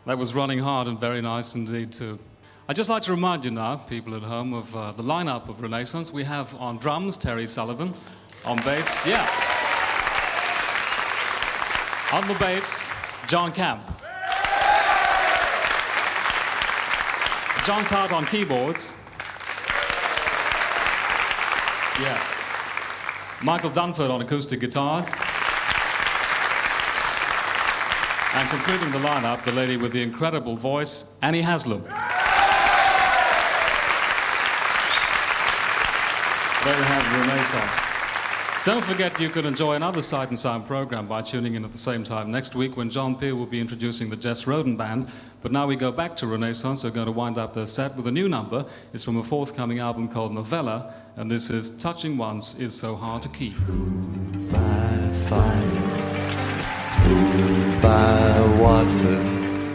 That was Running Hard, and very nice indeed too. I'd just like to remind you now, people at home, of the lineup of Renaissance. We have on drums, Terry Sullivan. On bass, on the bass, John Camp. John Tart on keyboards. Michael Dunford on acoustic guitars. And concluding the lineup, the lady with the incredible voice, Annie Haslam. There you have Renaissance. Don't forget you can enjoy another Sight and Sound program by tuning in at the same time next week when John Peel will be introducing the Jess Roden Band. But now we go back to Renaissance. We're going to wind up their set with a new number. It's from a forthcoming album called Novella, and this is Touching Once Is So Hard to Keep. By water